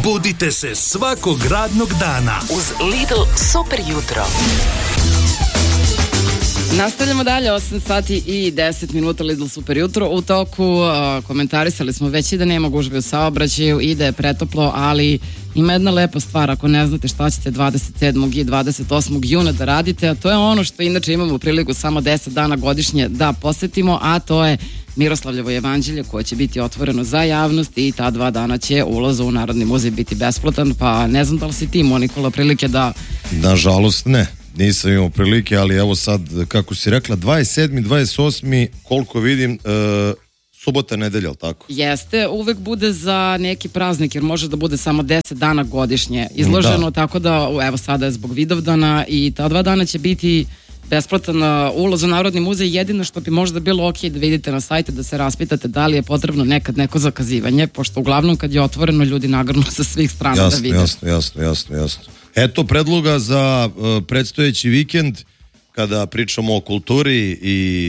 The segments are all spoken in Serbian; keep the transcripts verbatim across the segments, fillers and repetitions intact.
Budite se svakog radnog dana uz Lidl Super jutro. Nastavljamo dalje, osam sati i deset minuta, Lidl Super jutro. U toku uh, komentarisali smo već i da nema gužve u saobraćaju i da je pretoplo, ali ima jedna lepa stvar, ako ne znate šta ćete dvadeset sedmog i dvadeset osmog juna da radite, a to je ono što inače imamo priliku samo deset dana godišnje da posetimo, a to je Miroslavljevo jevanđelje koje će biti otvoreno za javnost i ta dva dana će ulaz u Narodni muzej biti besplatan, pa ne znam da li si ti imao, Nikola, prilike da... Nažalost ne, nisam imao prilike, ali evo sad, kako si rekla, dvadeset sedmi, dvadeset osmi, koliko vidim, e, subota, nedelja, ali tako? Jeste, uvek bude za neki praznik, jer može da bude samo deset dana godišnje izloženo, da. Tako da, evo sada je zbog Vidovdana i ta dva dana će biti besplatan ulaz u Narodni muzej. Jedino što bi možda bilo ok da vidite na sajte, da se raspitate da li je potrebno nekad neko zakazivanje, pošto uglavnom kad je otvoreno ljudi nagrnu sa svih strana jasno, da vide. Jasno, jasno, jasno, jasno. Eto predloga za uh, predstojeći vikend kada pričamo o kulturi i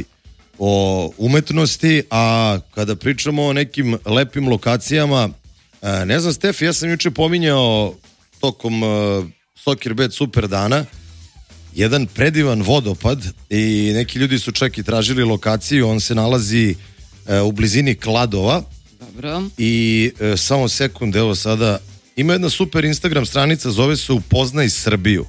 o umetnosti, a kada pričamo o nekim lepim lokacijama, uh, ne znam, Stefi, ja sam juče pominjao tokom uh, Soccer Bet Super dana jedan predivan vodopad i neki ljudi su čak i tražili lokaciju. On se nalazi e, u blizini Kladova. Dobro. I e, samo sekund, evo sada ima jedna super Instagram stranica, zove se Upoznaj Srbiju.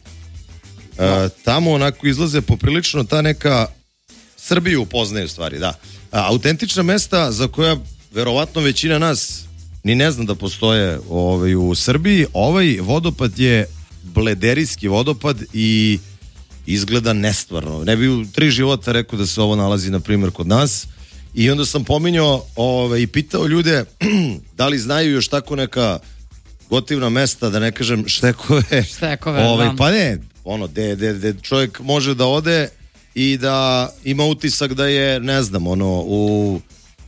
E, tamo onako izlaze poprilično ta neka Srbiju upoznaju stvari, da. A, autentična mesta za koja verovatno većina nas ni ne zna da postoje ovaj, u Srbiji. Ovaj vodopad je blederijski vodopad i izgleda nestvarno. Ne bi u tri života rekao da se ovo nalazi, na primjer, kod nas. I onda sam pominjao ove, i pitao ljude da li znaju još tako neka gotivna mesta, da ne kažem štekove. Štekove, ove, da. Pa ne, ono, de, de, de čovjek može da ode i da ima utisak da je, ne znam, ono, u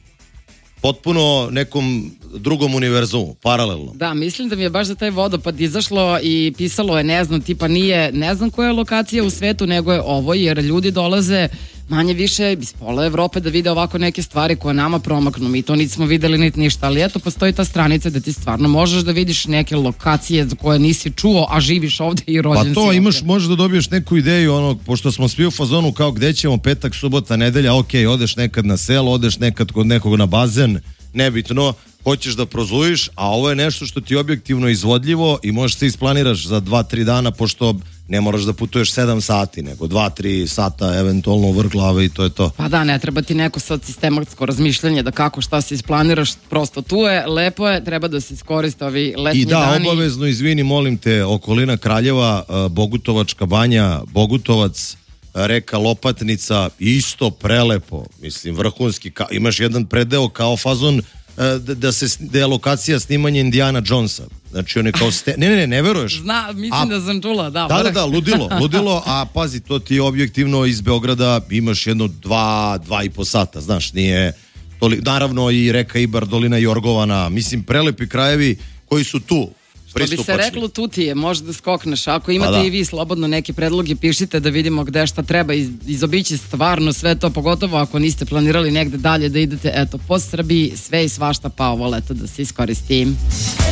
potpuno nekom drugom univerzumu, paralelno. Da, mislim da mi je baš za taj vodopad izašlo i pisalo je, ne znam, tipa nije, ne znam koja je lokacija u svetu, nego je ovo, jer ljudi dolaze manje više iz pola Evrope da vide ovako neke stvari koje nama promaknu. Mi to nismo videli niti ništa, ali eto, postoji ta stranica da ti stvarno možeš da vidiš neke lokacije za koje nisi čuo, a živiš ovde i rođen si. Pa to ovde. imaš, možeš da dobiješ neku ideju, ono, pošto smo svi u fazonu kao gde ćemo petak, subota, nedelja, ok, odeš nekad na selo, odeš nekad kod nekog na bazen, nebitno, hoćeš da prozujiš, a ovo je nešto što ti je objektivno izvodljivo i možeš se isplaniraš za dva tri dana, pošto ne moraš da putuješ sedam sati, nego dva tri sata eventualno u vrh glave i to je to. Pa da, ne treba ti neko sad sistematsko razmišljanje da kako šta se isplaniraš, prosto tu je, lepo je, treba da se iskoriste ovi letnji I da, dani. obavezno, izvini, molim te, okolina Kraljeva, Bogutovačka banja, Bogutovac, reka Lopatnica, isto prelepo, mislim, vrhunski, ka, imaš jedan predeo kao fazon da, da, se, da je lokacija snimanja Indiana Jonesa. Znači on je kao ste... Ne, ne, ne, ne veruješ. Zna, mislim a, da sam čula, da. Da, da, da, ludilo, ludilo, a pazi, to ti je objektivno iz Beograda, imaš jedno dva, dva i po sata, znaš, nije... Toli, naravno i reka Ibar, dolina Jorgovana, mislim, prelepi krajevi koji su tu. Što bi se reklo, tu ti je, možeš da skokneš. Ako imate da. i vi slobodno neke predloge, pišite da vidimo gde šta treba iz, izobići stvarno sve to, pogotovo ako niste planirali negde dalje da idete, eto, po Srbiji, sve i svašta, pa ovo leto da se iskoristi.